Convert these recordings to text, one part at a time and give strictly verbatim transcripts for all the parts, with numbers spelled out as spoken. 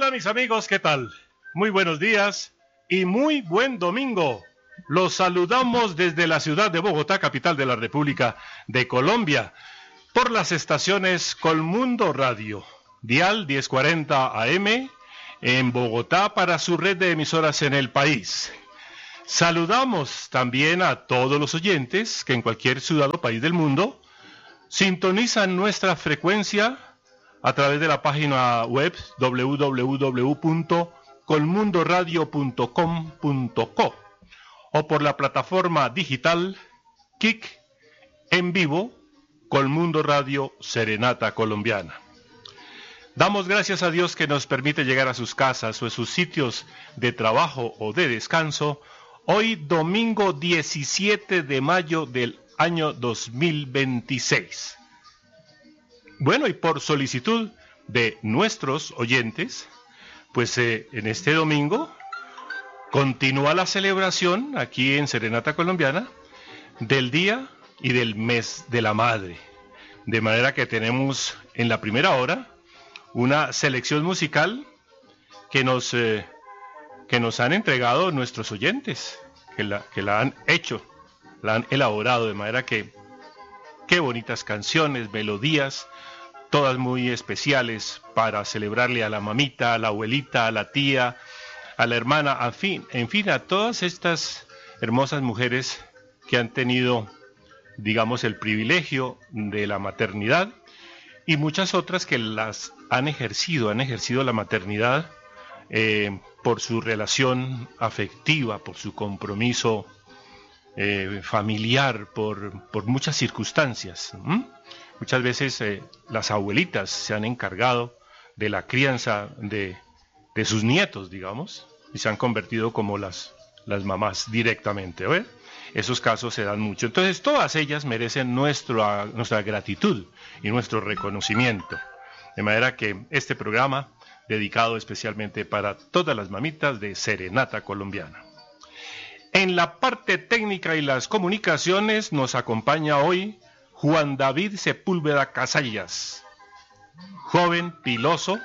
Hola mis amigos, ¿qué tal? Muy buenos días y muy buen domingo. Los saludamos desde la ciudad de Bogotá, capital de la República de Colombia, por las estaciones Colmundo Radio, dial diez cuarenta A M en Bogotá para su red de emisoras en el país. Saludamos también a todos los oyentes que en cualquier ciudad o país del mundo sintonizan nuestra frecuencia a través de la página web doble u doble u doble u punto colmundoradio punto com punto co o por la plataforma digital Kik en vivo Colmundo Radio Serenata Colombiana. Damos gracias a Dios que nos permite llegar a sus casas o a sus sitios de trabajo o de descanso hoy domingo diecisiete de mayo del año dos mil veintiséis. Bueno, y por solicitud de nuestros oyentes, pues eh, en este domingo continúa la celebración aquí en Serenata Colombiana del Día y del Mes de la Madre. De manera que tenemos en la primera hora una selección musical que nos, eh, que nos han entregado nuestros oyentes, que la, que la han hecho, la han elaborado, de manera que qué bonitas canciones, melodías, todas muy especiales para celebrarle a la mamita, a la abuelita, a la tía, a la hermana, en fin, en fin, a todas estas hermosas mujeres que han tenido, digamos, el privilegio de la maternidad y muchas otras que las han ejercido, han ejercido la maternidad eh, por su relación afectiva, por su compromiso eh, familiar, por, por muchas circunstancias. ¿Mm? Muchas veces eh, las abuelitas se han encargado de la crianza de, de sus nietos, digamos, y se han convertido como las, las mamás directamente. ¿Ve? Esos casos se dan mucho. Entonces, todas ellas merecen nuestra, nuestra gratitud y nuestro reconocimiento. De manera que este programa, dedicado especialmente para todas las mamitas de Serenata Colombiana. En la parte técnica y las comunicaciones nos acompaña hoy Juan David Sepúlveda Casallas, joven piloso,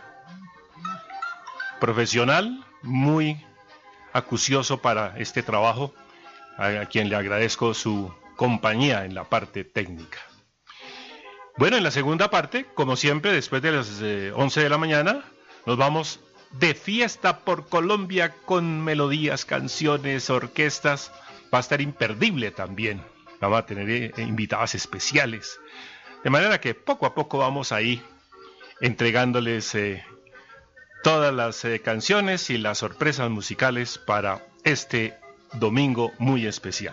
profesional, muy acucioso para este trabajo, a quien le agradezco su compañía en la parte técnica. Bueno, en la segunda parte, como siempre, después de las eh, once de la mañana, nos vamos de fiesta por Colombia con melodías, canciones, orquestas. Va a estar imperdible también. Vamos a tener eh, invitadas especiales. De manera que poco a poco vamos ahí entregándoles eh, todas las eh, canciones y las sorpresas musicales para este domingo muy especial.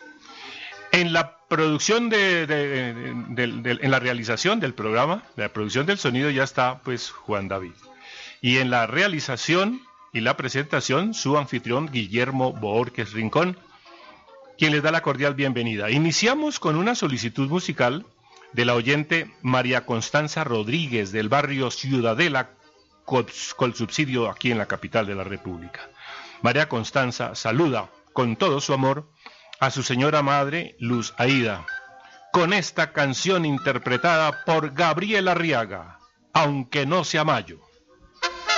En la producción de, de, de, de, de, de en la realización del programa, la producción del sonido ya está pues Juan David. Y en la realización y la presentación su anfitrión Guillermo Boórquez Rincón, quien les da la cordial bienvenida. Iniciamos con una solicitud musical de la oyente María Constanza Rodríguez del barrio Ciudadela Colsubsidio aquí en la capital de la República. María Constanza saluda con todo su amor a su señora madre Luz Aída con esta canción interpretada por Gabriel Arriaga, Aunque no sea mayo.